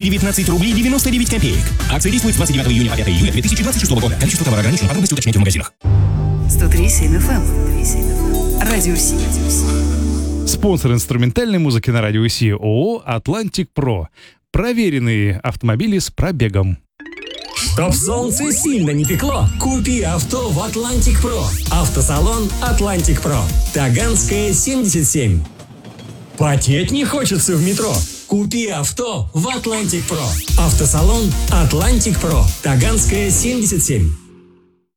19 рублей 99 копеек. Акция действует с 29 июня по 5 июля 2026 года. Количество товара ограничено. Подробности уточняйте в магазинах. 103.7 FM. Радио Си. Спонсор инструментальной музыки на радио Си ООО «Атлантик Про». Проверенные автомобили с пробегом. Чтоб солнце сильно не пекло, купи авто в Атлантик Про. Автосалон Атлантик Про. Таганская, 77. Потеть не хочется в метро? Купи авто в Атлантик Про. Автосалон Атлантик Про. Таганская, 77.